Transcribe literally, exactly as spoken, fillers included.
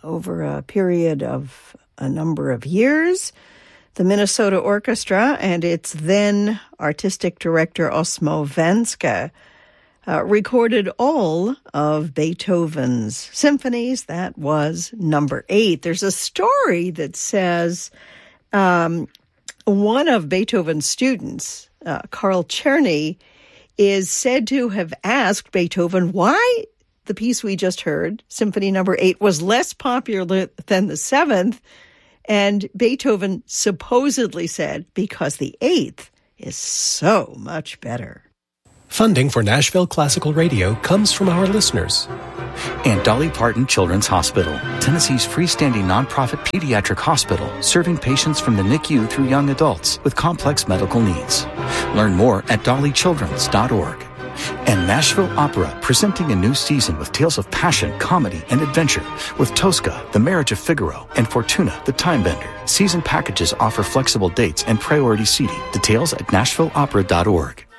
over a period of a number of years. The Minnesota Orchestra and its then artistic director Osmo Vanska uh, recorded all of Beethoven's symphonies. That was number eight. There's a story that says um, one of Beethoven's students, uh, Carl Czerny, is said to have asked Beethoven why the piece we just heard, Symphony Number Eight, was less popular than the seventh. And Beethoven supposedly said, because the eighth is so much better. Funding for Nashville Classical Radio comes from our listeners. And Dolly Parton Children's Hospital, Tennessee's freestanding nonprofit pediatric hospital, serving patients from the N I C U through young adults with complex medical needs. Learn more at dolly childrens dot org. And Nashville Opera, presenting a new season with tales of passion, comedy, and adventure with Tosca, The Marriage of Figaro, and Fortuna, the Time Bender. Season packages offer flexible dates and priority seating. Details at nashville opera dot org.